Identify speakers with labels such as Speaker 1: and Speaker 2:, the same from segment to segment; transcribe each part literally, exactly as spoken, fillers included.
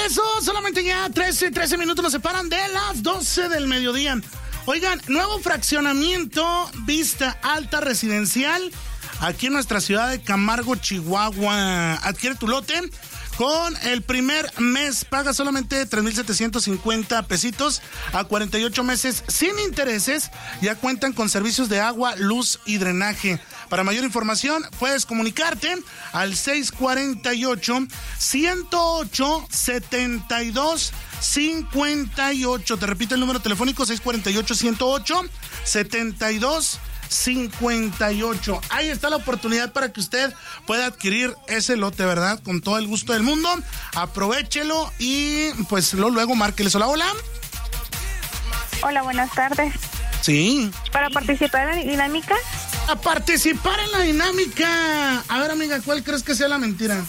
Speaker 1: regreso, solamente ya trece, trece minutos nos separan de las doce del mediodía. Oigan, nuevo fraccionamiento, vista alta residencial, aquí en nuestra ciudad de Camargo, Chihuahua. Adquiere tu lote con el primer mes, paga solamente tres mil setecientos cincuenta pesitos a cuarenta y ocho meses sin intereses. Ya cuentan con servicios de agua, luz y drenaje. Para mayor información, puedes comunicarte al seis cuarenta y ocho, ciento ocho, setenta y dos cincuenta y ocho. Te repito el número telefónico, seis cuarenta y ocho, ciento ocho, setenta y dos cincuenta y ocho. Ahí está la oportunidad para que usted pueda adquirir ese lote, ¿verdad? Con todo el gusto del mundo. Aprovechelo y pues luego, luego márqueles. Hola, hola.
Speaker 2: Hola, buenas tardes.
Speaker 1: Sí.
Speaker 2: ¿Para participar en la dinámica?
Speaker 1: A participar en la dinámica. A ver, amiga, ¿cuál crees que sea la mentira?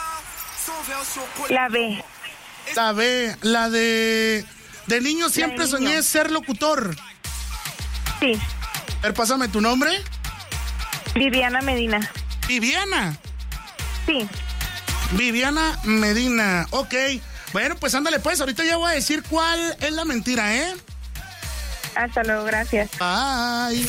Speaker 2: La B.
Speaker 1: La B, la de... De niño siempre
Speaker 2: de niño.
Speaker 1: soñé ser locutor.
Speaker 2: Sí.
Speaker 1: A ver, pásame tu nombre.
Speaker 2: Viviana Medina.
Speaker 1: Viviana.
Speaker 2: Sí.
Speaker 1: Viviana Medina, ok. Bueno, pues ándale pues, ahorita ya voy a decir cuál es la mentira, ¿eh?
Speaker 2: Hasta luego, gracias.
Speaker 1: Bye.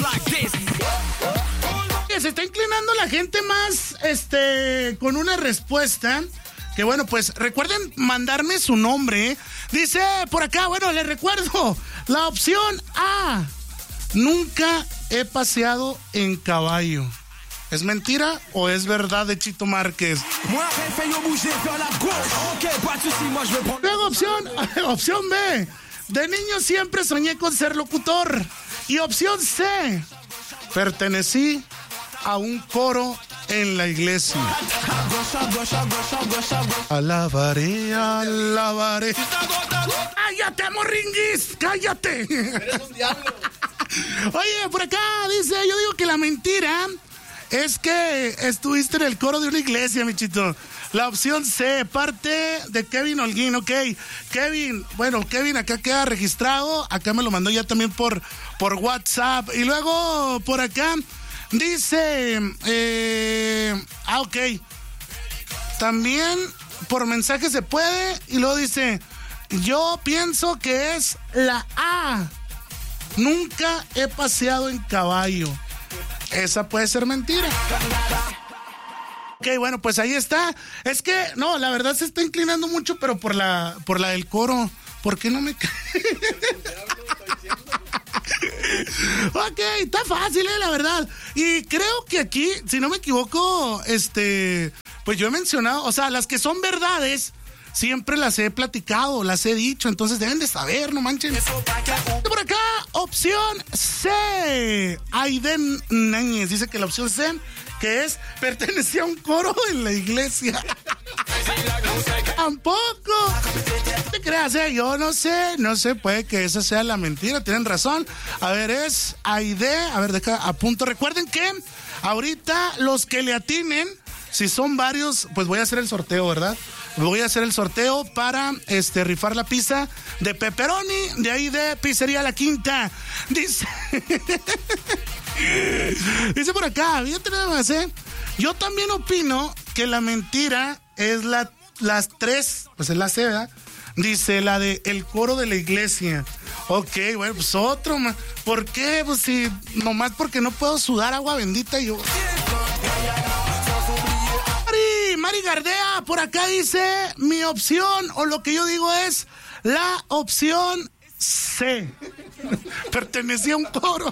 Speaker 1: Se está inclinando la gente más, este, con una respuesta. Que bueno, pues recuerden mandarme su nombre, ¿eh? Dice por acá, bueno, les recuerdo, la opción A. Nunca he paseado en caballo. ¿Es mentira o es verdad de Chito Márquez? Luego opción, opción B. De niño siempre soñé con ser locutor. Y opción C. Pertenecí a un coro en la iglesia. Alabaré, alabaré. ¡Cállate, morringuis! ¡Cállate! Eres un diablo. Oye, por acá dice, yo digo que la mentira es que estuviste en el coro de una iglesia, Michito. La opción C, parte de Kevin Holguín, ok. Kevin, bueno, Kevin acá queda registrado, acá me lo mandó ya también por, por WhatsApp. Y luego por acá dice, eh, ah, ok. También por mensaje se puede. Y luego dice, yo pienso que es la A. Nunca he paseado en caballo. Esa puede ser mentira. Ok, bueno, pues ahí está. Es que, no, la verdad se está inclinando mucho, pero por la, por la del coro. ¿Por qué no me cae? Ok, está fácil, eh, la verdad. Y creo que aquí, si no me equivoco, este, pues yo he mencionado, o sea, las que son verdades, siempre las he platicado, las he dicho, entonces deben de saber, no manchen. Por acá, opción C. Aiden Náñez dice que la opción C, que es, pertenecía a un coro en la iglesia. Tampoco. No te creas, eh, yo no sé, no sé, puede que esa sea la mentira, tienen razón. A ver, es Aide, a ver, deja, apunto. Recuerden que ahorita los que le atinen, si son varios, pues voy a hacer el sorteo, ¿verdad? Voy a hacer el sorteo para este rifar la pizza de pepperoni, de ahí de Pizzería La Quinta. Dice, dice por acá, fíjate nada más, ¿eh? Yo también opino que la mentira es la, las tres, pues es la C, ¿verdad? Dice la de el coro de la iglesia. Ok, bueno, pues otro más. ¿Por qué? Pues si, nomás porque no puedo sudar agua bendita yo. Mari, Mari Gardea, por acá dice, mi opción, o lo que yo digo es la opción C. Pertenecía a un coro.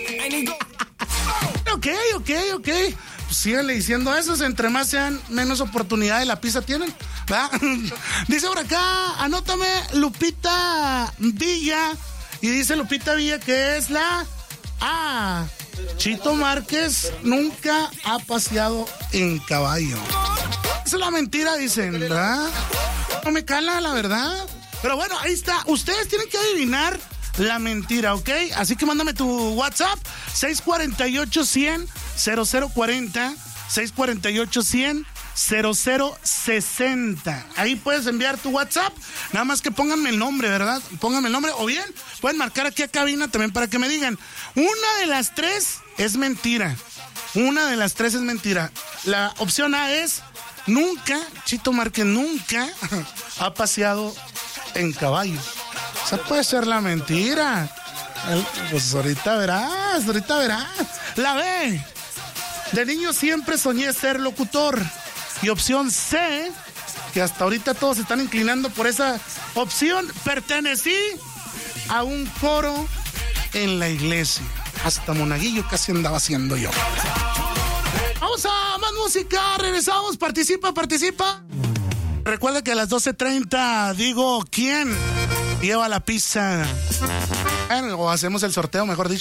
Speaker 1: Ok, ok, ok. Pues síganle diciendo eso, entre más sean, menos oportunidad de la pizza tienen, ¿verdad? Dice por acá, anótame Lupita Villa, y dice Lupita Villa que es la A. Chito Márquez nunca ha paseado en caballo. Esa es la mentira, dicen, ¿verdad? No me cala, la verdad. Pero bueno, ahí está. Ustedes tienen que adivinar la mentira, ¿ok? Así que mándame tu WhatsApp, seis cuarenta y ocho, cien, cero cero cuarenta, seis cuarenta y ocho, cien, cero cero sesenta. Ahí puedes enviar tu WhatsApp, nada más que pónganme el nombre, ¿verdad? Pónganme el nombre, o bien pueden marcar aquí a cabina también para que me digan. Una de las tres es mentira. Una de las tres es mentira. La opción A es nunca, Chito Márquez nunca ha paseado en caballo. Esa puede ser la mentira. El, pues ahorita verás, ahorita verás. La B. De niño siempre soñé ser locutor. Y opción C, que hasta ahorita todos se están inclinando por esa opción, pertenecí a un coro en la iglesia. Hasta monaguillo casi andaba haciendo yo. Vamos a más música, regresamos, participa, participa. Recuerda que a las doce treinta digo quién lleva la pizza. Bueno, o hacemos el sorteo, mejor dicho.